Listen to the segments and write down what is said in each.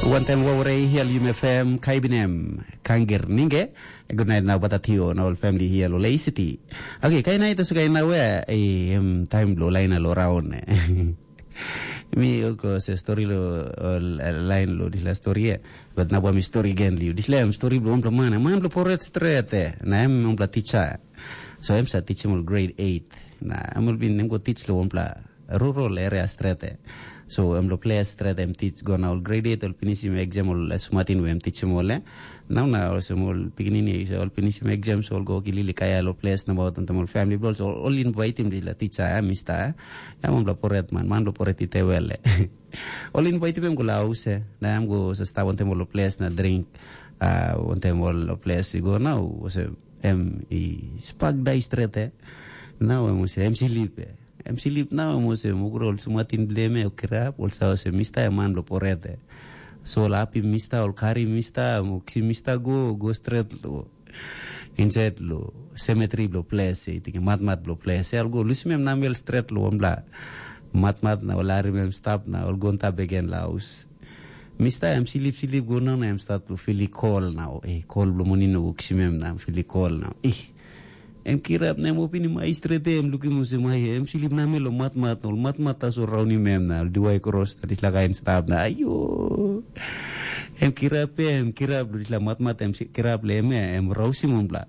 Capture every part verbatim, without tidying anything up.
Wantem wawre hial U M F M kaibinem kangir ninge good night now batatio na all family here lo lay city okay kay na ito sa kay na we eh time lo line lo raon mi ko se story lo line lo dis la story but na ba mi story gen li dis la story lo on mana man lo poret strete na em on platicha so em sa teach mo grade eight na amol bin nem go teach lo on pla rural area strete so em lo play straight em teach go now grade eight ol pinissim exam ol sumatin em teach mo le now na ol smol pignini ol pinissim exam so ol go kilili kaya lo place na bawat tamol family bro so ol invite him la teacher amista ya mo la poret man man lo poret ite wele ol invite him go la use na am go sa sta wonte mo lo place na drink ah wonte mo lo place go now so em i spag dai straight now em se em silipe em silip na mo se mugrol sumatin bleme o krap ol sa se mista man lo porete so la pi mista ol kari mista mo si mista go go straight lo inset lo cemetery lo place ti mat mat lo place algo lusmem namel straight lo ambla mat mat na olari mem stop na ol gonta begen laus mista em silip silip go na em start to feel call now eh call lo monino uksimem na feel call now eh em kirap na mo pini maestre te em luki mo se mai em silip na melo mat mat ol mat mat so rauni mem na diwai cross tadi lagain stab na ayo em kirap em kirap di la mat mat em kirap le em em rausi mo bla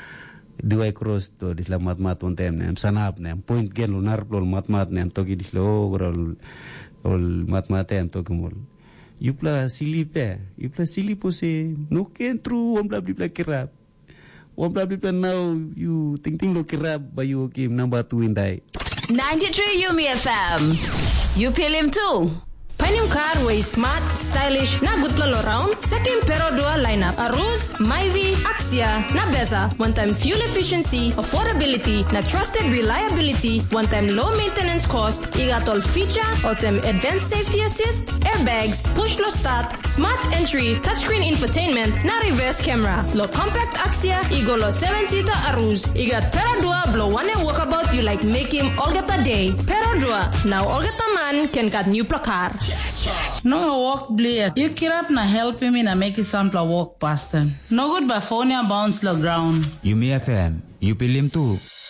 diwai cross to di la mat mat on tem em sanap na point gen lunar plol mat mat na to gi di lo ol ol mat mat em to kumol yupla silipe yupla silipo se no kentru om bla bla kirap One probably now you think think look rap by you game number two in die. ninety-three U M F M. You feel him too. Panim car way smart, stylish, na good all around. Setting pero dua lineup. Aruz, Myvi, Axia, na Beza. One time fuel efficiency, affordability, na trusted reliability. One time low maintenance cost. Igat all feature, also advanced safety assist, airbags, push low start, smart entry, touchscreen infotainment, na reverse camera. Low compact Axia, igo lo seven seater Aruz. Igat pero dua blow one and walkabout you like make him all get a day. Pero dua, now all get a man can get new car. No walk blade. You kirap na help him in a make his sample walk past him. No good by phone bounce the ground. U M F M. You feel him too.